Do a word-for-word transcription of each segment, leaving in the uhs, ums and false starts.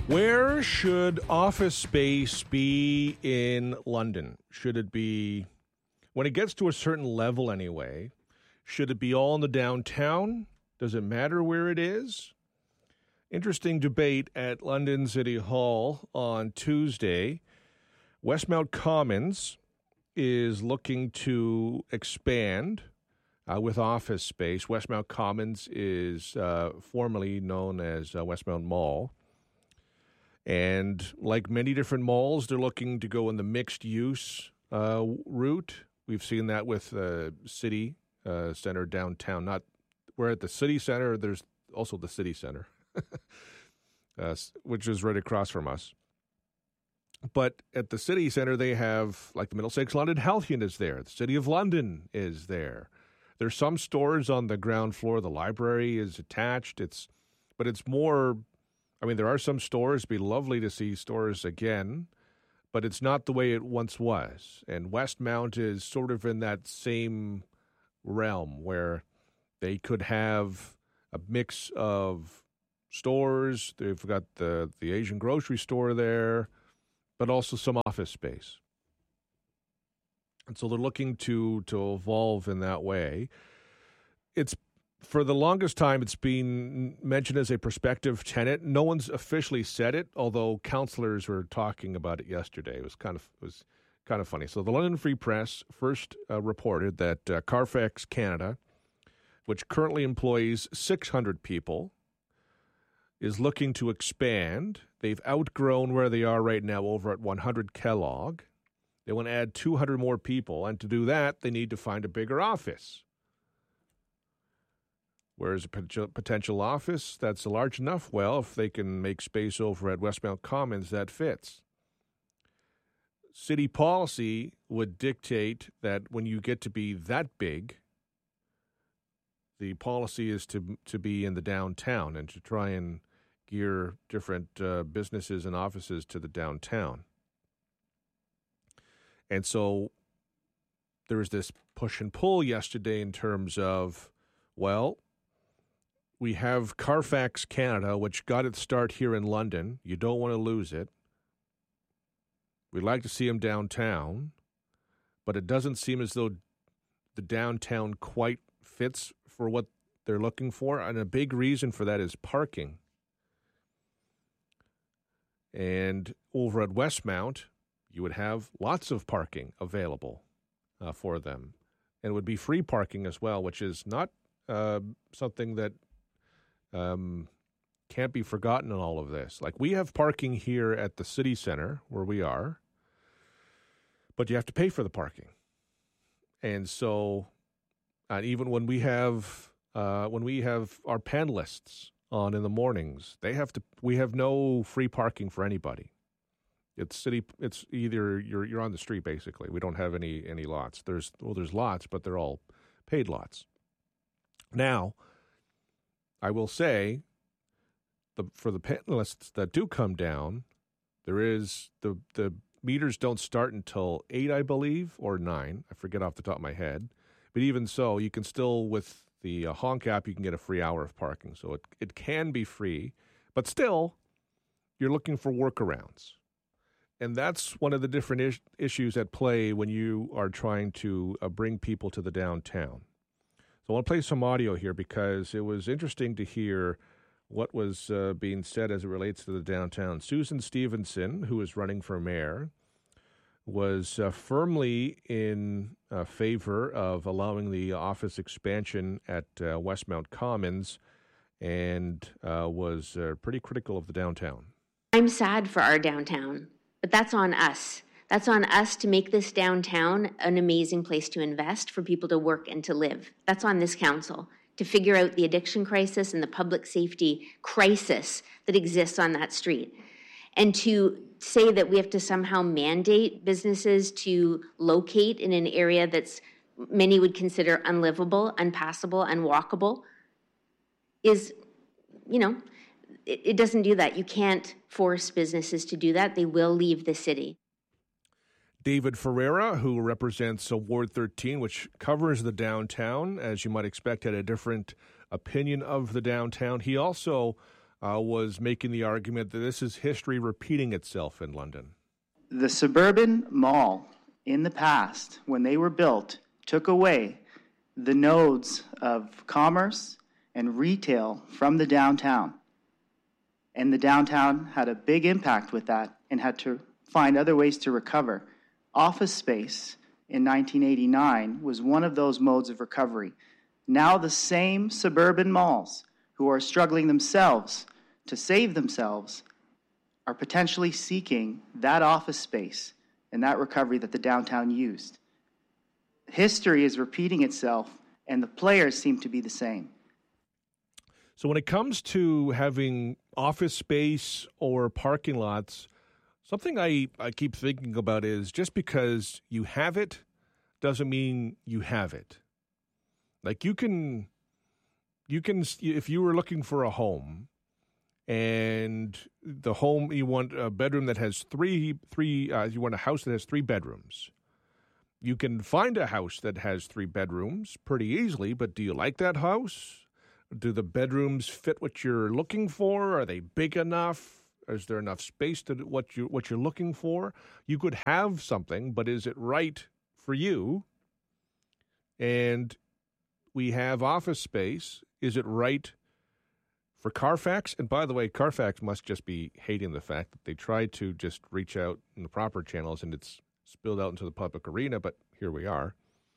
Where should office space be in London? Should it be, when it gets to a certain level anyway, should it be all in the downtown? Does it matter where it is? Interesting debate at London City Hall on Tuesday. Westmount Commons is looking to expand uh, with office space. Westmount Commons is uh, formerly known as uh, Westmount Mall. And like many different malls, they're looking to go in the mixed-use uh, route. We've seen that with uh, City uh, Center downtown. Not we're at the City Center. There's also the City Center, uh, which is right across from us. But at the City Center, they have, like the Middlesex London Health Unit is there. The City of London is there. There's some stores on the ground floor. The library is attached. It's, but it's more, I mean, there are some stores. It'd be lovely to see stores again, but it's not the way it once was. And Westmount is sort of in that same realm where they could have a mix of stores. They've got the, the Asian grocery store there, but also some office space. And so they're looking to to evolve in that way. It's for the longest time, it's been mentioned as a prospective tenant. No one's officially said it, although councillors were talking about it yesterday. It was kind of it was kind of funny. So the London Free Press first uh, reported that uh, Carfax Canada, which currently employs six hundred people, is looking to expand. They've outgrown where they are right now over at one hundred Kellogg. They want to add two hundred more people, and to do that, they need to find a bigger office. Where's a potential office that's large enough? Well, if they can make space over at Westmount Commons, that fits. City policy would dictate that when you get to be that big, the policy is to to be in the downtown and to try and gear different uh, businesses and offices to the downtown. And so there was this push and pull yesterday in terms of, well, we have Carfax Canada, which got its start here in London. You don't want to lose it. We'd like to see them downtown, but it doesn't seem as though the downtown quite fits for what they're looking for. And a big reason for that is parking. And over at Westmount, you would have lots of parking available uh, for them. And it would be free parking as well, which is not uh, something that um, can't be forgotten in all of this. Like, we have parking here at the city center where we are, but you have to pay for the parking. And so uh, even when we have uh, when we have our panelists on in the mornings, they have to. We have no free parking for anybody. It's city. It's either you're you're on the street basically. We don't have any any lots. There's well, there's lots, but they're all paid lots. Now, I will say, the for the panelists that do come down, there is the the meters don't start until eight, I believe, or nine. I forget off the top of my head. But even so, you can still, with the uh, Honk app, you can get a free hour of parking. So it it can be free, but still, you're looking for workarounds. And that's one of the different is- issues at play when you are trying to uh, bring people to the downtown. So I want to play some audio here because it was interesting to hear what was uh, being said as it relates to the downtown. Susan Stevenson, who is running for mayor, was uh, firmly in uh, favor of allowing the office expansion at uh, Westmount Commons and uh, was uh, pretty critical of the downtown. I'm sad for our downtown, but that's on us. That's on us to make this downtown an amazing place to invest, for people to work and to live. That's on this council to figure out the addiction crisis and the public safety crisis that exists on that street. And to say that we have to somehow mandate businesses to locate in an area that's many would consider unlivable, unpassable, unwalkable is, you know, it, it doesn't do that. You can't force businesses to do that. They will leave the city. David Ferreira, who represents Ward thirteen, which covers the downtown, as you might expect, had a different opinion of the downtown. He also uh, was making the argument that this is history repeating itself in London. The suburban mall in the past, when they were built, took away the nodes of commerce and retail from the downtown. And the downtown had a big impact with that and had to find other ways to recover. Office space in nineteen eighty-nine was one of those modes of recovery. Now the same suburban malls who are struggling themselves to save themselves are potentially seeking that office space and that recovery that the downtown used. History is repeating itself, and the players seem to be the same. So when it comes to having office space or parking lots, something I, I keep thinking about is just because you have it doesn't mean you have it. Like you can, you can, if you were looking for a home and the home, you want a bedroom that has three, three, uh, you want a house that has three bedrooms. You can find a house that has three bedrooms pretty easily, but do you like that house? Do the bedrooms fit what you're looking for? Are they big enough? Is there enough space to what you what you're looking for? You could have something, but is it right for you? And we have office space. Is it right for Carfax? And by the way, Carfax must just be hating the fact that they tried to just reach out in the proper channels and it's spilled out into the public arena, but here we are.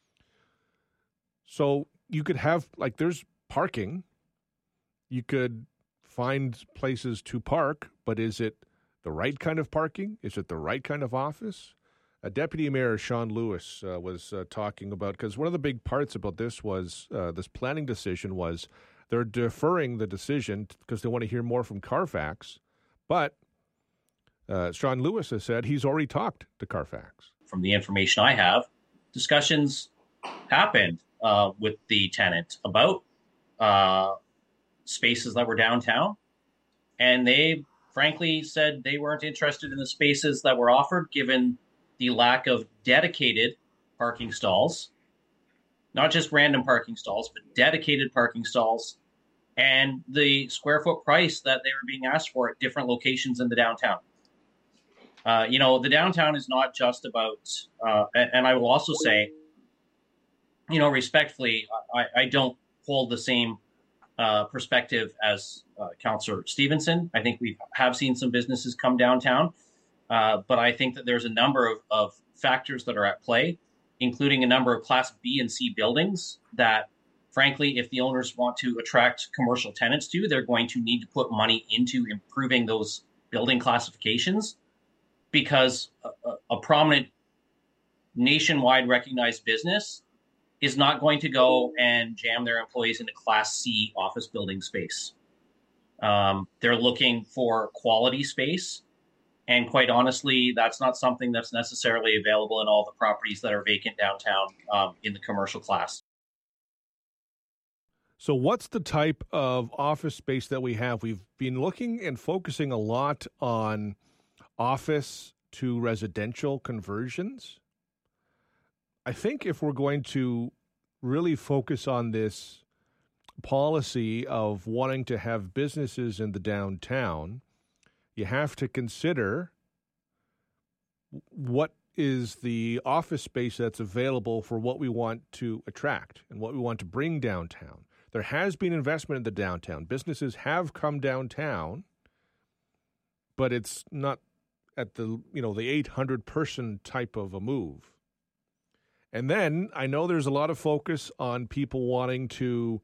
So you could have, like, there's parking. You could find places to park, but is it the right kind of parking? Is it the right kind of office? Uh, Deputy Mayor Sean Lewis uh, was uh, talking about, because one of the big parts about this was, uh, this planning decision was they're deferring the decision because they want to hear more from Carfax. But uh, Sean Lewis has said he's already talked to Carfax. From the information I have, discussions happened uh, with the tenant about uh, spaces that were downtown. And they frankly said they weren't interested in the spaces that were offered given the lack of dedicated parking stalls, not just random parking stalls, but dedicated parking stalls, and the square foot price that they were being asked for at different locations in the downtown. Uh, you know, the downtown is not just about, uh, and, and I will also say, you know, respectfully, I, I don't hold the same uh, perspective as uh, Councillor Stevenson. I think we have seen some businesses come downtown, uh, but I think that there's a number of, of factors that are at play, including a number of Class B and C buildings that, frankly, if the owners want to attract commercial tenants to, they're going to need to put money into improving those building classifications, because a, a prominent nationwide recognized business is not going to go and jam their employees into Class C office building space. Um, they're looking for quality space. And quite honestly, that's not something that's necessarily available in all the properties that are vacant downtown um, in the commercial class. So what's the type of office space that we have? We've been looking and focusing a lot on office to residential conversions. I think if we're going to really focus on this policy of wanting to have businesses in the downtown, you have to consider what is the office space that's available for what we want to attract and what we want to bring downtown. There has been investment in the downtown. Businesses have come downtown, but it's not at the, you know, the eight hundred person type of a move. And then I know there's a lot of focus on people wanting to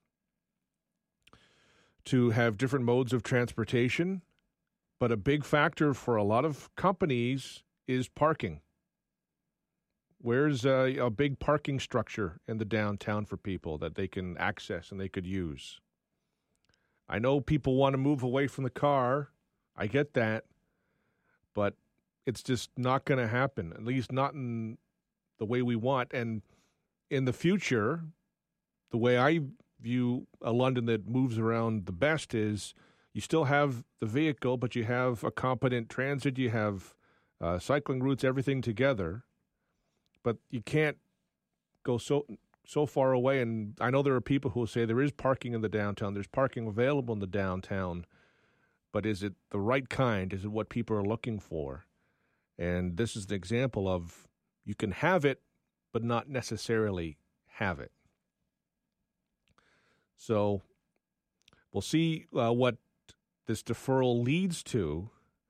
to have different modes of transportation, but a big factor for a lot of companies is parking. Where's a, a big parking structure in the downtown for people that they can access and they could use? I know people want to move away from the car. I get that. But it's just not going to happen, at least not in the way we want. And in the future, the way I view a London that moves around the best is you still have the vehicle, but you have a competent transit, you have uh, cycling routes, everything together. But you can't go so so far away. And I know there are people who will say there is parking in the downtown. There's parking available in the downtown. but is it the right kind? Is it what people are looking for? And this is the example of you can have it, but not necessarily have it. So we'll see uh, what this deferral leads to,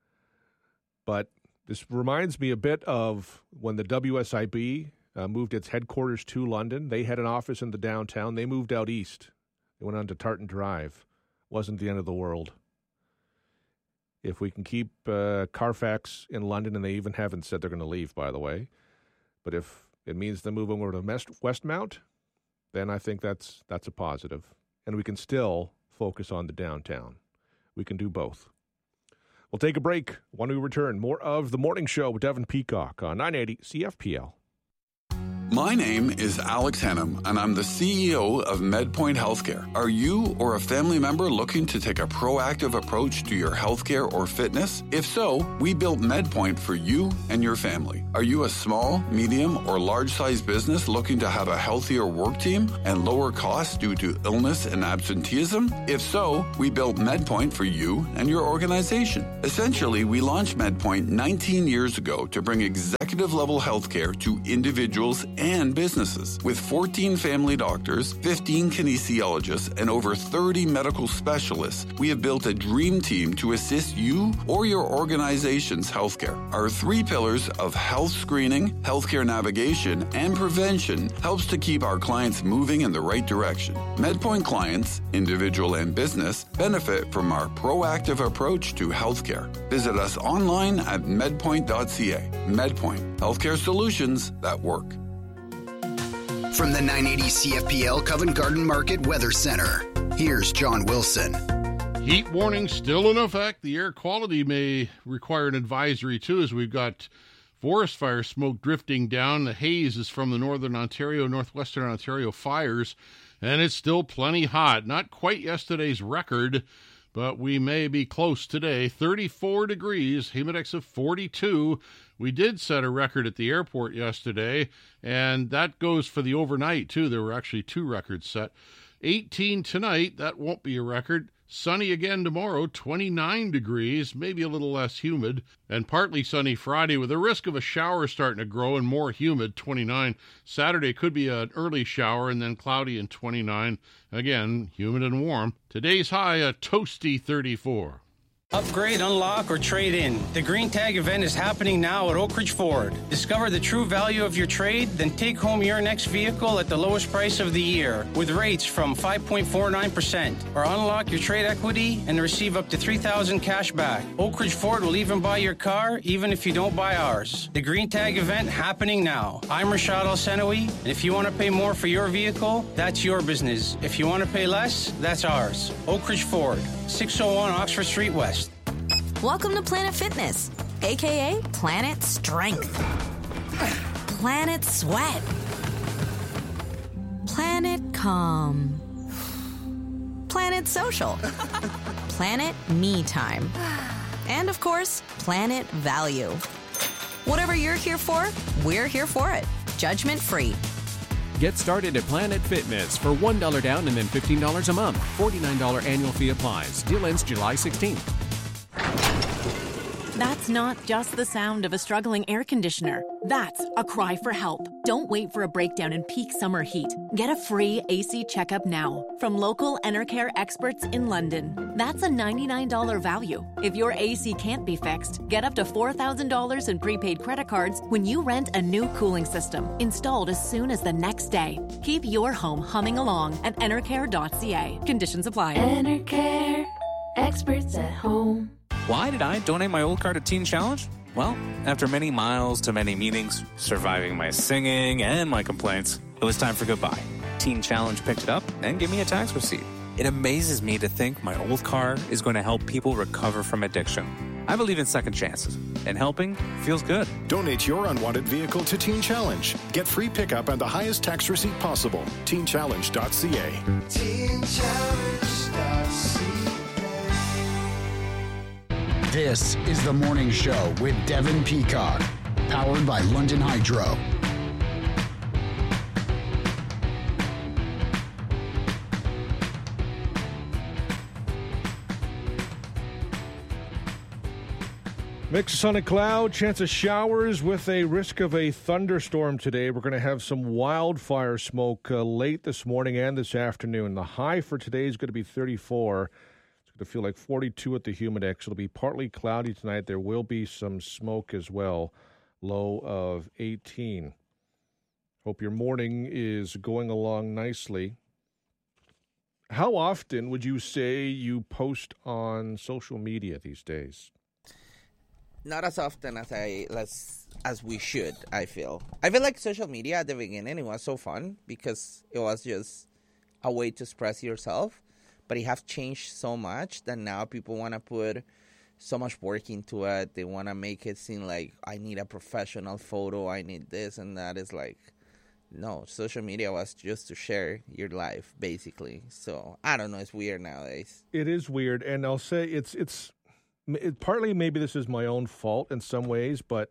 but this reminds me a bit of when the W S I B uh, moved its headquarters to London. They had an office in the downtown. They moved out east. They went on to Tartan Drive. Wasn't the end of the world. If we can keep uh, Carfax in London, and they even haven't said they're going to leave, by the way, but if it means they're moving over to Westmount, then I think that's that's a positive. And we can still focus on the downtown. We can do both. We'll take a break. When we return, more of The Morning Show with Devin Peacock on nine eighty C F P L. My name is Alex Hennum, and I'm the C E O of MedPoint Healthcare. Are you or a family member looking to take a proactive approach to your healthcare or fitness? If so, we built MedPoint for you and your family. Are you a small, medium, or large-sized business looking to have a healthier work team and lower costs due to illness and absenteeism? If so, we built MedPoint for you and your organization. Essentially, we launched MedPoint nineteen years ago to bring executive-level healthcare to individuals and businesses. With fourteen family doctors, fifteen kinesiologists, and over thirty medical specialists, we have built a dream team to assist you or your organization's healthcare. Our three pillars of health screening, healthcare navigation, and prevention helps to keep our clients moving in the right direction. MedPoint clients, individual and business, benefit from our proactive approach to healthcare. Visit us online at medpoint dot c a. MedPoint, healthcare solutions that work. From the nine eighty C F P L Covent Garden Market Weather Center, here's John Wilson. Heat warning still in effect. The air quality may require an advisory too, as we've got forest fire smoke drifting down. The haze is from the Northern Ontario, Northwestern Ontario fires, and it's still plenty hot. Not quite yesterday's record, but we may be close today. thirty-four degrees, humidex of forty-two. We did set a record at the airport yesterday, and that goes for the overnight, too. There were actually two records set. eighteen tonight, that won't be a record. Sunny again tomorrow, twenty-nine degrees, maybe a little less humid. And partly sunny Friday with a risk of a shower starting to grow and more humid, twenty-nine. Saturday could be an early shower and then cloudy and twenty-nine. Again, humid and warm. Today's high, a toasty thirty-four. Upgrade, unlock, or trade in. The Green Tag event is happening now at Oak Ridge Ford. Discover the true value of your trade, then take home your next vehicle at the lowest price of the year with rates from five point four nine percent. Or unlock your trade equity and receive up to three thousand dollars cash back. Oak Ridge Ford will even buy your car, even if you don't buy ours. The Green Tag event happening now. I'm Rashad Al-Senawi, and if you want to pay more for your vehicle, that's your business. If you want to pay less, that's ours. Oak Ridge Ford, six oh one Oxford Street West. Welcome to Planet Fitness, a k a. Planet Strength, Planet Sweat, Planet Calm, Planet Social, Planet Me Time, and of course, Planet Value. Whatever you're here for, we're here for it. Judgment free. Get started at Planet Fitness for one dollar down and then fifteen dollars a month. forty-nine dollars annual fee applies. Deal ends July sixteenth. That's not just the sound of a struggling air conditioner. That's a cry for help. Don't wait for a breakdown in peak summer heat. Get a free A C checkup now from local Enercare experts in London. That's a ninety-nine dollars value. If your A C can't be fixed, get up to four thousand dollars in prepaid credit cards when you rent a new cooling system, installed as soon as the next day. Keep your home humming along at enercare dot c a. Conditions apply. Enercare, experts at home. Why did I donate my old car to Teen Challenge? Well, after many miles to many meetings, surviving my singing and my complaints, it was time for goodbye. Teen Challenge picked it up and gave me a tax receipt. It amazes me to think my old car is going to help people recover from addiction. I believe in second chances, and helping feels good. Donate your unwanted vehicle to Teen Challenge. Get free pickup and the highest tax receipt possible. teen challenge dot c a. teen challenge dot c a. This is The Morning Show with Devin Peacock, powered by London Hydro. Mix of sun and cloud, chance of showers with a risk of a thunderstorm today. We're going to have some wildfire smoke uh, late this morning and this afternoon. The high for today is going to be thirty-four. It's going to feel like forty-two at the Humidex. It'll be partly cloudy tonight. There will be some smoke as well. Low of eighteen. Hope your morning is going along nicely. How often would you say you post on social media these days? Not as often as I as, as we should, I feel. I feel like social media at the beginning, it was so fun because it was just a way to express yourself. But it has changed so much that now people want to put so much work into it. They want to make it seem like I need a professional photo, I need this and that. It's like, no, social media was just to share your life, basically. So, I don't know, it's weird nowadays. It is weird, and I'll say it's it's... It, partly maybe this is my own fault in some ways, but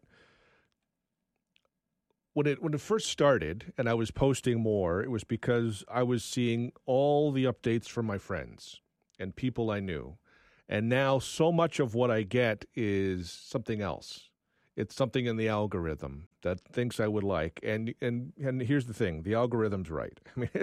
when it when it first started and I was posting more, it was because I was seeing all the updates from my friends and people I knew. And now so much of what I get is something else. It's something in the algorithm that thinks I would like. And and, and here's the thing, the algorithm's right. I mean,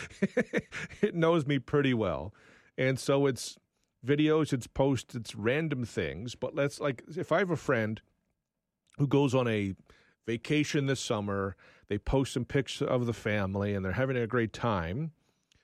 it knows me pretty well. And so it's videos, it's posts, it's random things. But let's, like, if I have a friend who goes on a vacation this summer, they post some pics of the family, and they're having a great time,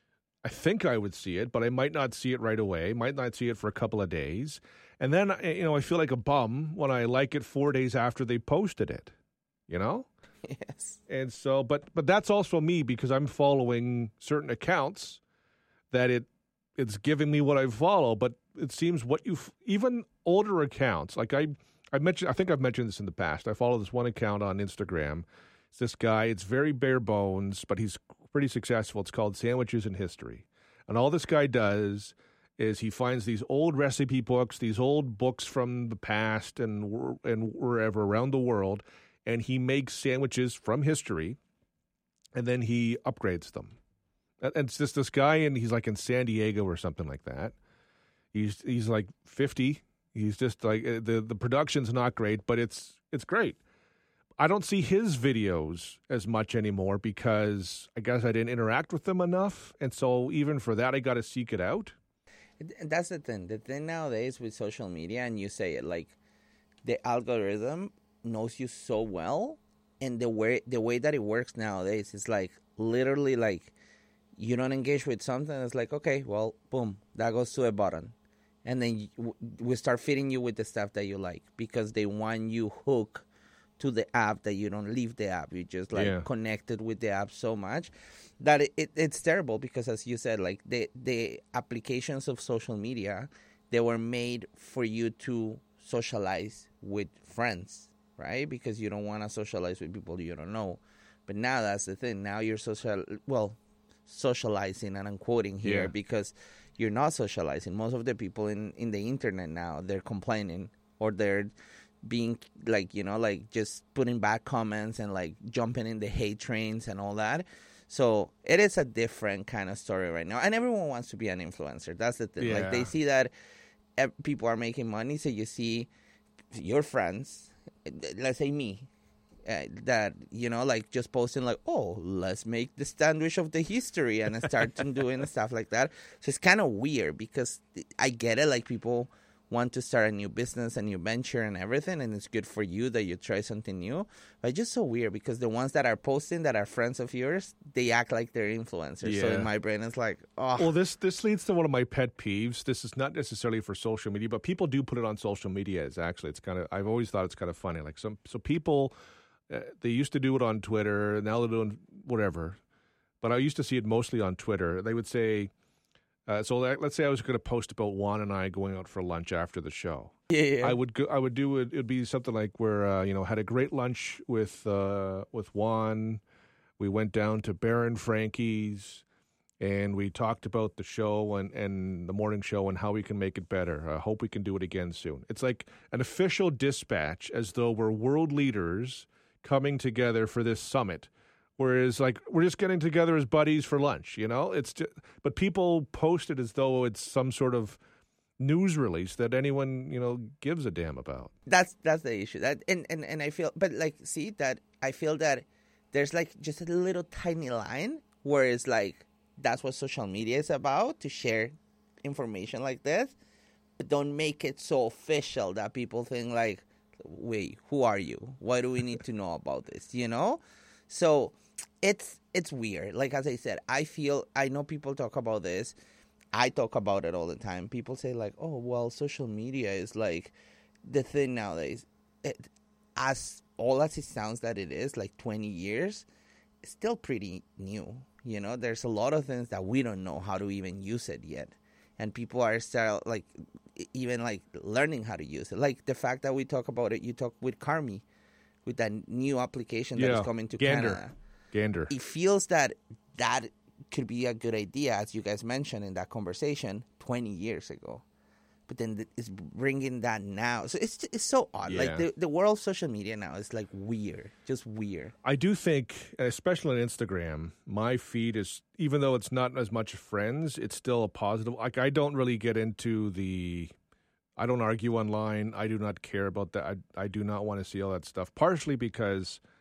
I think I would see it, but I might not see it right away, might not see it for a couple of days. And then, you know, I feel like a bum when I like it four days after they posted it, you know? Yes. And so, but but that's also me because I'm following certain accounts that it it's giving me what I follow, but it seems what you even older accounts, like I I mentioned, I think I've mentioned this in the past. I follow this one account on Instagram. It's this guy. It's very bare bones, but he's pretty successful. It's called Sandwiches in History, and all this guy does is he finds these old recipe books, these old books from the past and and wherever around the world, and he makes sandwiches from history, and then he upgrades them. And it's just this guy, and he's like in San Diego or something like that. He's he's like fifty. He's just like the the production's not great, but it's it's great. I don't see his videos as much anymore because I guess I didn't interact with them enough, and so even for that, I got to seek it out. That's the thing. The thing nowadays with social media, and you say it like the algorithm knows you so well, and the way the way that it works nowadays is like literally like. You don't engage with something, it's like, okay, well, boom, that goes to a button. And then you, we start feeding you with the stuff that you like because they want you hooked to the app that you don't leave the app. You just, like, yeah. connected with the app so much that it, it, it's terrible because, as you said, like, the, the applications of social media, they were made for you to socialize with friends, right? Because you don't want to socialize with people you don't know. But now that's the thing. Now you're social, well... socializing, and I'm quoting here yeah. because you're not socializing. Most of the people in, in the internet now, they're complaining or they're being like, you know, like just putting back comments and like jumping in the hate trains and all that. So it is a different kind of story right now. And everyone wants to be an influencer. That's the thing. Yeah. Like they see that people are making money. So you see your friends, let's say me, Uh, that, you know, like just posting like, oh, let's make the sandwich of the history and start doing stuff like that. So it's kind of weird because I get it. Like people want to start a new business, a new venture and everything. And it's good for you that you try something new. But it's just so weird because the ones that are posting that are friends of yours, they act like they're influencers. Yeah. So in my brain, it's like, oh. Well, this, this leads to one of my pet peeves. This is not necessarily for social media, but people do put it on social media. It's actually, it's kind of, I've always thought it's kind of funny. Like some, so people... Uh, they used to do it on Twitter. Now they're doing whatever. But I used to see it mostly on Twitter. They would say, uh, so that, let's say I was going to post about Juan and I going out for lunch after the show. Yeah, yeah. I would go, I would do it. It would be something like where, uh, you know, had a great lunch with uh, with Juan. We went down to Baron Frankie's and we talked about the show and, and the morning show and how we can make it better. I hope we can do it again soon. It's like an official dispatch as though we're world leaders coming together for this summit, whereas like we're just getting together as buddies for lunch, you know. It's just, but people post it as though it's some sort of news release that anyone, you know, gives a damn about. That's that's the issue. That and, and, and I feel, but like, see that I feel that there's like just a little tiny line where it's like that's what social media is about, to share information like this, but don't make it so official that people think like, wait, who are you? Why do we need to know about this? You know, so it's it's weird. Like as I said, I feel I know people talk about this. I talk about it all the time. People say like, oh, well, social media is like the thing nowadays. It, as all as it sounds that it is, like twenty years, it's still pretty new. You know, there's a lot of things that we don't know how to even use it yet. And people are still like, even like learning how to use it. Like the fact that we talk about it, you talk with Carmi, with that new application that yeah. is coming to Gander. Canada. Gander. It feels that that could be a good idea, as you guys mentioned in that conversation twenty years ago, but then it's bringing that now. So it's it's so odd. Yeah. Like the, the world of social media now is like weird, just weird. I do think, especially on Instagram, my feed is, even though it's not as much friends, it's still a positive. Like I don't really get into the, I don't argue online. I do not care about that. I, I do not want to see all that stuff, partially because